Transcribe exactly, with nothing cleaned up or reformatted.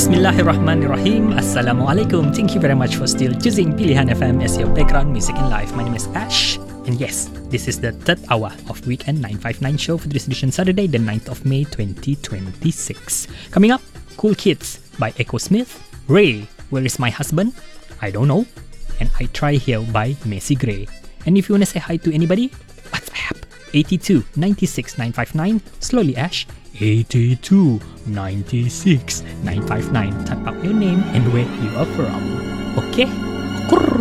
Bismillahirrahmanirrahim. Assalamualaikum. Thank you very much for still choosing Pilihan F M as your background music in life. My name is Ash. And yes, this is the third hour of Weekend nine five nine show for this edition Saturday, the ninth of May twenty twenty-six. Coming up, Cool Kids by Echo Smith. Ray, Where Is My Husband? I Don't Know. And I Try Here by Macy Gray. And if you want to say hi to anybody, WhatsApp eight two nine six nine five nine. Slowly Ash. eight two nine six nine five nine. Type out your name and where you are from. Okay? Kurr.